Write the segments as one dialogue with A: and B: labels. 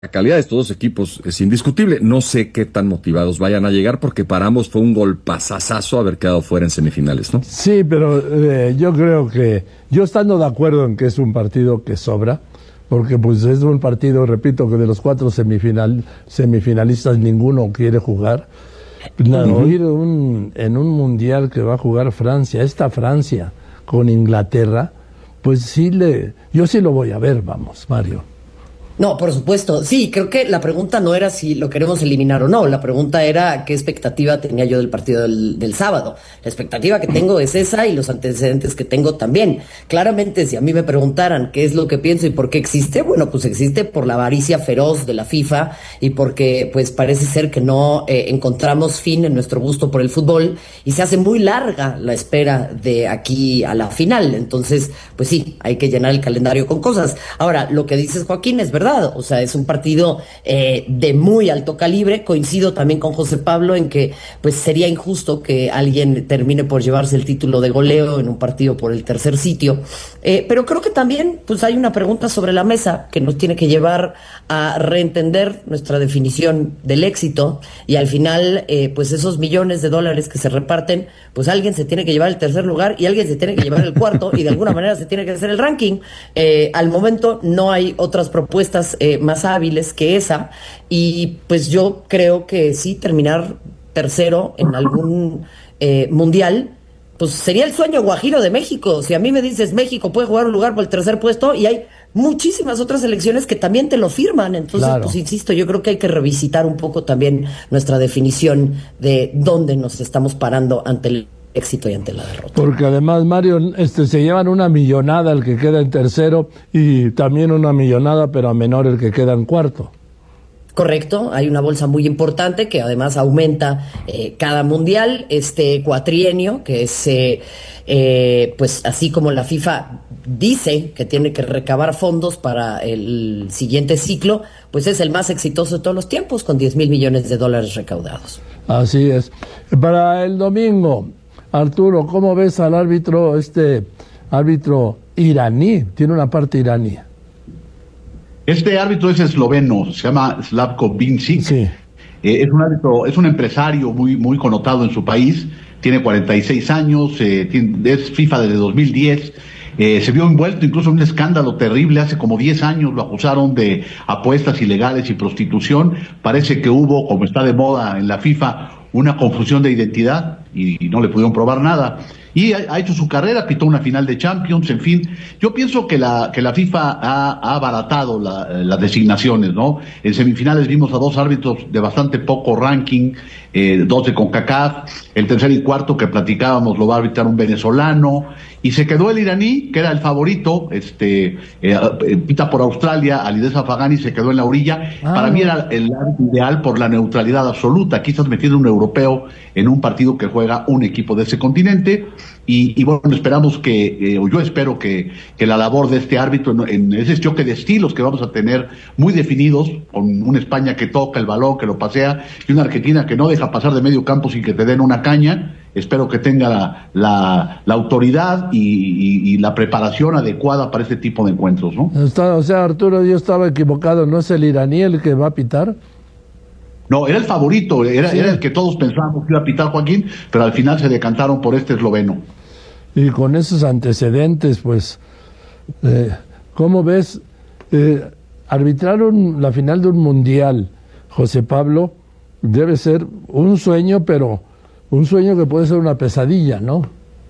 A: La calidad de estos dos equipos es indiscutible. No sé qué tan motivados vayan a llegar porque para ambos fue un golpazazazo haber quedado fuera en semifinales, ¿no?
B: Sí, pero yo creo que, yo estando de acuerdo en que es un partido que sobra, porque pues es un partido, repito, que de los 4 semifinalistas ninguno quiere jugar. Oír en un mundial que va a jugar Francia, esta Francia con Inglaterra, pues sí yo sí lo voy a ver, vamos, Mario.
C: No, por supuesto. Sí, creo que la pregunta no era si lo queremos eliminar o no. La pregunta era qué expectativa tenía yo del partido del sábado. La expectativa que tengo es esa y los antecedentes que tengo también. Claramente, si a mí me preguntaran qué es lo que pienso y por qué existe, bueno, pues existe por la avaricia feroz de la FIFA y porque pues parece ser que no encontramos fin en nuestro gusto por el fútbol y se hace muy larga la espera de aquí a la final. Entonces, pues sí, hay que llenar el calendario con cosas. Ahora, lo que dices, Joaquín, es verdad. O sea, es un partido de muy alto calibre. Coincido también con José Pablo en que pues sería injusto que alguien termine por llevarse el título de goleo en un partido por el tercer sitio. Pero creo que también pues hay una pregunta sobre la mesa que nos tiene que llevar a reentender nuestra definición del éxito y al final pues esos millones de dólares que se reparten, pues alguien se tiene que llevar el tercer lugar y alguien se tiene que llevar el cuarto y de alguna manera se tiene que hacer el ranking. Al momento no hay otras propuestas más hábiles que esa y pues yo creo que sí terminar tercero en algún mundial pues sería el sueño guajiro de México. Si a mí me dices México puede jugar un lugar por el tercer puesto y hay muchísimas otras selecciones que también te lo firman, entonces claro. Pues insisto, yo creo que hay que revisitar un poco también nuestra definición de dónde nos estamos parando ante el éxito y ante la derrota.
B: Porque además, Mario, se llevan una millonada el que queda en tercero y también una millonada, pero a menor el que queda en cuarto.
C: Correcto, hay una bolsa muy importante que además aumenta cada mundial, este cuatrienio, que es, pues así como la FIFA dice que tiene que recabar fondos para el siguiente ciclo, pues es el más exitoso de todos los tiempos, con 10,000 millones de dólares recaudados.
B: Así es. Para el domingo, Arturo, ¿cómo ves al árbitro iraní? Tiene una parte iraní.
D: Este árbitro es esloveno, se llama Slavko Vincic.
B: Sí.
D: Es un árbitro, es un empresario muy connotado en su país, tiene 46 años, es FIFA desde 2010. Se vio envuelto incluso en un escándalo terrible, hace como 10 años lo acusaron de apuestas ilegales y prostitución. Parece que hubo, como está de moda en la FIFA, una confusión de identidad y no le pudieron probar nada. Y ha hecho su carrera, pitó una final de Champions, en fin. Yo pienso que la FIFA ha abaratado las designaciones, ¿no? En semifinales vimos a 2 árbitros de bastante poco ranking, 2 de CONCACAF, el tercer y cuarto que platicábamos lo va a arbitrar un venezolano, y se quedó el iraní, que era el favorito, pita por Australia, Alidez Afagani se quedó en la orilla. Para mí era el árbitro ideal por la neutralidad absoluta. Aquí estás metiendo un europeo en un partido que juega un equipo de ese continente, y bueno, esperamos yo espero que la labor de este árbitro en ese choque de estilos que vamos a tener muy definidos, con una España que toca el balón, que lo pasea, y una Argentina que no deja pasar de medio campo sin que te den una caña. Espero que tenga la autoridad y la preparación adecuada para este tipo de encuentros, ¿no?
B: O sea, Arturo, yo estaba equivocado, ¿no es el iraní el que va a pitar?
D: No, era el favorito, era el que todos pensábamos que iba a pitar, Joaquín, pero al final se decantaron por este esloveno.
B: Y con esos antecedentes, pues, ¿cómo ves? Arbitraron la final de un mundial, José Pablo, debe ser un sueño, pero un sueño que puede ser una pesadilla, ¿no?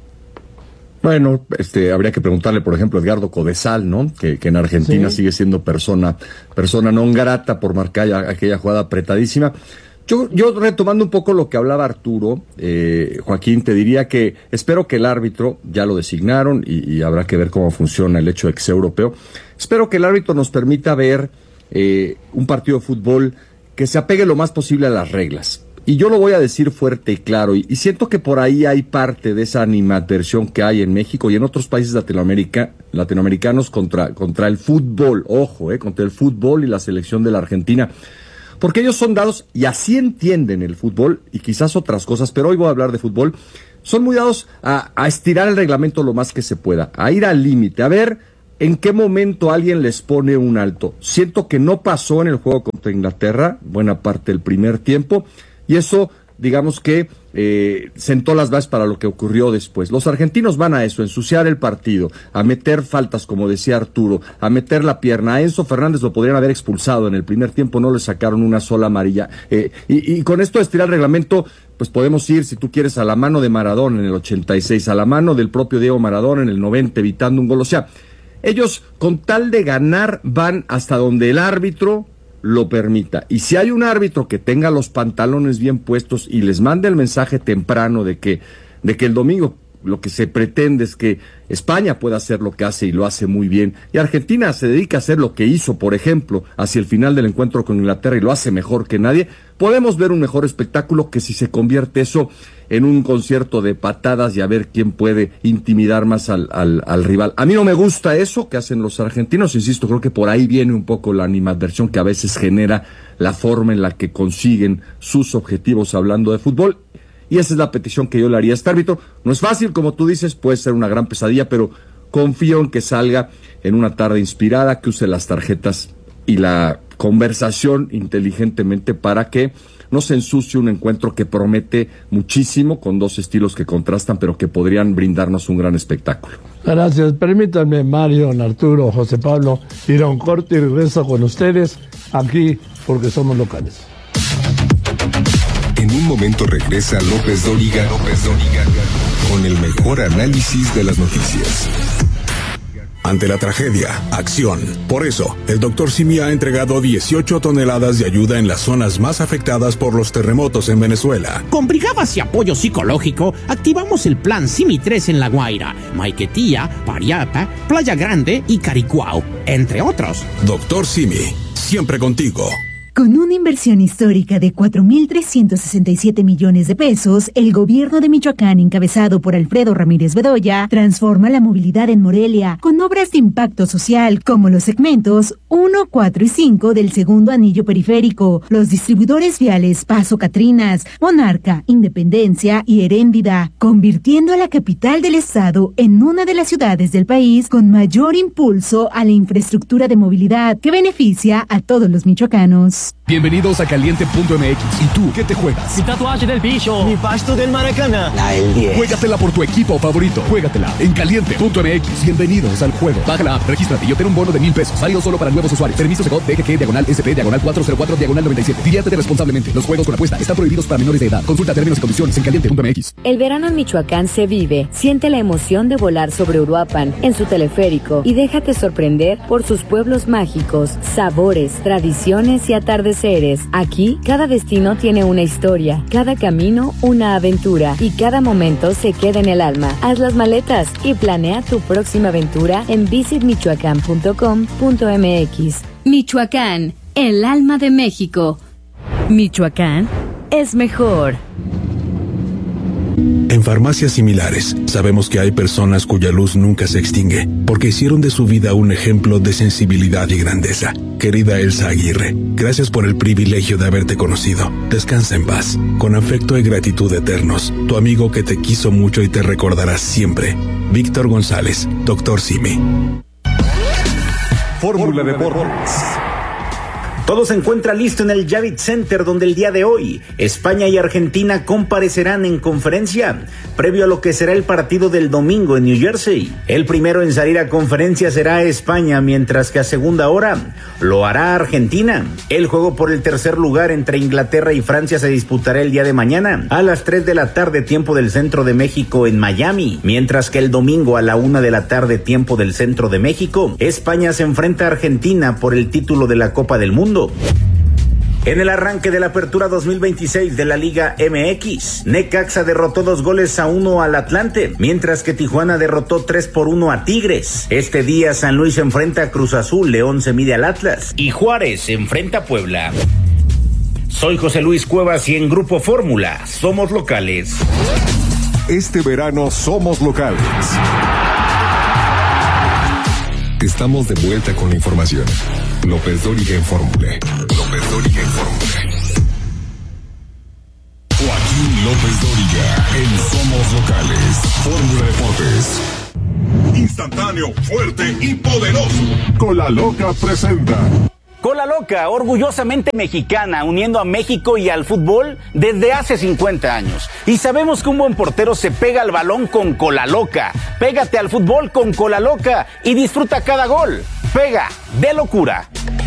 A: Bueno, habría que preguntarle, por ejemplo, a Edgardo Codesal, ¿no? Que en Argentina sigue siendo persona non grata por marcar aquella jugada apretadísima. Yo retomando un poco lo que hablaba Arturo, Joaquín, te diría que espero que el árbitro, ya lo designaron y habrá que ver cómo funciona el hecho de que sea europeo, espero que el árbitro nos permita ver un partido de fútbol que se apegue lo más posible a las reglas. Y yo lo voy a decir fuerte y claro, y siento que por ahí hay parte de esa animadversión que hay en México y en otros países latinoamericanos contra el fútbol, ojo, contra el fútbol y la selección de la Argentina, porque ellos son dados, y así entienden el fútbol, y quizás otras cosas, pero hoy voy a hablar de fútbol, son muy dados a estirar el reglamento lo más que se pueda, a ir al límite, a ver ¿en qué momento alguien les pone un alto? Siento que no pasó en el juego contra Inglaterra, buena parte del primer tiempo, y eso, digamos que sentó las bases para lo que ocurrió después. Los argentinos van a eso, ensuciar el partido, a meter faltas, como decía Arturo, a meter la pierna. A Enzo Fernández lo podrían haber expulsado en el primer tiempo, no le sacaron una sola amarilla. Y con esto de estirar el reglamento, pues podemos ir, si tú quieres, a la mano de Maradona en el 86, a la mano del propio Diego Maradona en el 90, evitando un gol. O sea, ellos, con tal de ganar, van hasta donde el árbitro lo permita. Y si hay un árbitro que tenga los pantalones bien puestos y les mande el mensaje temprano de que el domingo lo que se pretende es que España pueda hacer lo que hace y lo hace muy bien, y Argentina se dedica a hacer lo que hizo, por ejemplo, hacia el final del encuentro con Inglaterra, y lo hace mejor que nadie, podemos ver un mejor espectáculo que si se convierte eso en un concierto de patadas y a ver quién puede intimidar más al rival. A mí no me gusta eso que hacen los argentinos, insisto, creo que por ahí viene un poco la animadversión que a veces genera la forma en la que consiguen sus objetivos hablando de fútbol. Y esa es la petición que yo le haría a este árbitro. No es fácil, como tú dices, puede ser una gran pesadilla, pero confío en que salga en una tarde inspirada, que use las tarjetas y la conversación inteligentemente para que no se ensucie un encuentro que promete muchísimo, con dos estilos que contrastan, pero que podrían brindarnos un gran espectáculo.
B: Gracias. Permítanme, Mario, Arturo, José Pablo, ir a un corte y regreso con ustedes aquí, porque somos locales.
E: En un momento regresa López Dóriga, con el mejor análisis de las noticias. Ante la tragedia, acción. Por eso, el Dr. Simi ha entregado 18 toneladas de ayuda en las zonas más afectadas por los terremotos en Venezuela.
F: Con brigadas y apoyo psicológico, activamos el plan Simi 3 en La Guaira, Maiquetía, Pariapa, Playa Grande y Caricuao, entre otros.
E: Dr. Simi, siempre contigo.
G: Con una inversión histórica de 4.367 millones de pesos, el gobierno de Michoacán, encabezado por Alfredo Ramírez Bedoya, transforma la movilidad en Morelia con obras de impacto social como los segmentos 1, 4 y 5 del segundo anillo periférico, los distribuidores viales Paso Catrinas, Monarca, Independencia y Heréndida, convirtiendo a la capital del estado en una de las ciudades del país con mayor impulso a la infraestructura de movilidad que beneficia a todos los michoacanos.
H: Bienvenidos a Caliente.mx. ¿Y tú qué te juegas?
I: Mi tatuaje del bicho. Mi pasto del Maracaná.
H: La del 10. Juégatela por tu equipo favorito. Juégatela en Caliente.mx. Bienvenidos al juego. Baja la app, regístrate y obtén un bono de $1,000. Válido solo para nuevos usuarios. Permiso Segov DGG/SP/404/97. Diviértete responsablemente. Los juegos con apuesta están prohibidos para menores de edad. Consulta términos y condiciones en Caliente.mx.
J: El verano en Michoacán se vive. Siente la emoción de volar sobre Uruapan en su teleférico y déjate sorprender por sus pueblos mágicos, sabores, tradiciones y atardeceres. Aquí, cada destino tiene una historia, cada camino una aventura y cada momento se queda en el alma. Haz las maletas y planea tu próxima aventura en visitmichoacán.com.mx.
K: Michoacán, el alma de México. Michoacán es mejor.
E: En farmacias similares, sabemos que hay personas cuya luz nunca se extingue, porque hicieron de su vida un ejemplo de sensibilidad y grandeza. Querida Elsa Aguirre, gracias por el privilegio de haberte conocido. Descansa en paz. Con afecto y gratitud eternos, tu amigo que te quiso mucho y te recordará siempre. Víctor González, Dr. Simi.
L: Fórmula Deportes. Todo se encuentra listo en el Javits Center, donde el día de hoy España y Argentina comparecerán en conferencia previo a lo que será el partido del domingo en New Jersey. El primero en salir a conferencia será España, mientras que a segunda hora lo hará Argentina. El juego por el tercer lugar entre Inglaterra y Francia se disputará el día de mañana a las 3 de la tarde tiempo del centro de México en Miami, mientras que el domingo a la 1 de la tarde tiempo del centro de México, España se enfrenta a Argentina por el título de la Copa del Mundo. En el arranque de la apertura 2026 de la Liga MX, Necaxa derrotó 2-1 al Atlante, mientras que Tijuana derrotó 3-1 a Tigres. Este día San Luis se enfrenta a Cruz Azul, León se mide al Atlas y Juárez se enfrenta a Puebla. Soy José Luis Cuevas y en Grupo Fórmula somos locales.
E: Este verano somos locales. Estamos de vuelta con la información. López Dóriga en Fórmula. López Dóriga en Fórmula. Joaquín López Dóriga en Somos Locales. Fórmula Deportes.
M: instantáneo, fuerte y poderoso.
N: Cola Loca presenta.
L: Cola Loca, orgullosamente mexicana, uniendo a México y al fútbol desde hace 50 años. Y sabemos que un buen portero se pega al balón con Cola Loca. Pégate al fútbol con Cola Loca y disfruta cada gol. Pega de locura.